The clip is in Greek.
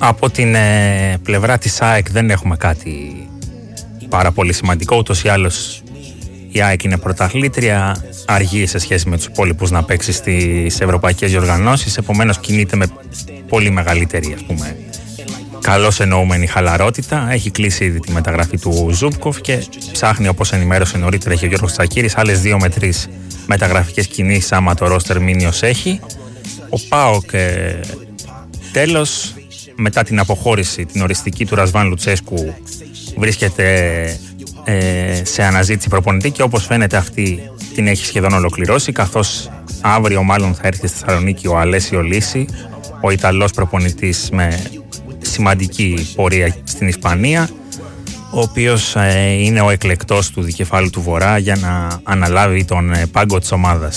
Από την πλευρά της ΑΕΚ δεν έχουμε κάτι πάρα πολύ σημαντικό. Ούτως ή άλλως η ΑΕΚ είναι πρωταθλήτρια, αργεί σε σχέση με τους υπόλοιπους να παίξει στις ευρωπαϊκές διοργανώσεις, επομένως κινείται με πολύ μεγαλύτερη, ας πούμε, καλώς εννοούμενη χαλαρότητα. Έχει κλείσει ήδη τη μεταγραφή του Ζούμπκοφ και ψάχνει, όπως ενημέρωσε νωρίτερα και ο Γιώργος Τσακίρης, άλλες 2 με 3 μεταγραφικές κινήσεις άμα το ρόστερ μείνει ως έχει. Ο ΠΑΟΚ τέλος, μετά την αποχώρηση την οριστική του Ρασβάν Λουτσέσκου, βρίσκεται σε αναζήτηση προπονητή και όπως φαίνεται αυτή την έχει σχεδόν ολοκληρώσει, καθώς αύριο μάλλον θα έρθει στη Θεσσαλονίκη ο Αλέσιο Λύση, ο Ιταλός προπονητής με σημαντική πορεία στην Ισπανία, ο οποίος είναι ο εκλεκτός του δικεφάλου του Βορρά για να αναλάβει τον πάγκο της ομάδας.